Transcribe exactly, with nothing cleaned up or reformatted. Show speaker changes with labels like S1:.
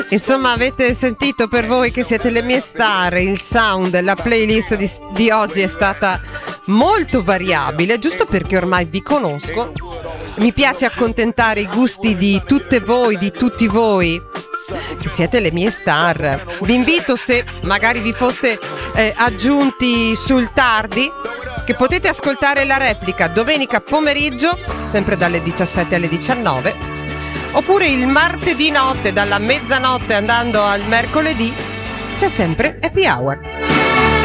S1: Insomma, avete sentito, per voi che siete le mie star, il sound, la playlist di, di oggi è stata molto variabile, giusto perché ormai vi conosco. Mi piace accontentare i gusti di tutte voi, di tutti voi, che siete le mie star. Vi invito, se magari vi foste eh, aggiunti sul tardi, che potete ascoltare la replica domenica pomeriggio, sempre dalle diciassette alle diciannove, oppure il martedì notte dalla mezzanotte andando al mercoledì. C'è sempre Happy Hour.